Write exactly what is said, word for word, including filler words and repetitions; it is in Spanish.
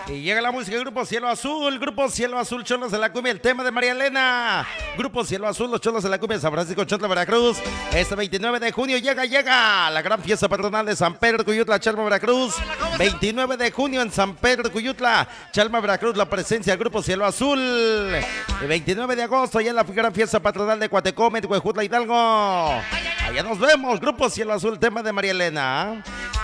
Y llega la música del Grupo Cielo Azul, Grupo Cielo Azul, Cholos de la Cumbia, el tema de María Elena. Grupo Cielo Azul, los Cholos de la Cumbia, San Francisco, Chotla, Veracruz. Este veintinueve de junio llega, llega la gran fiesta patronal de San Pedro, Cuyutla, Chalma, Veracruz. veintinueve de junio en San Pedro, Cuyutla, Chalma, Veracruz, la presencia del Grupo Cielo Azul. El veintinueve de agosto, allá en la gran fiesta patronal de Cuatecome, Huejutla, Hidalgo. Allá nos vemos, Grupo Cielo Azul, tema de María Elena.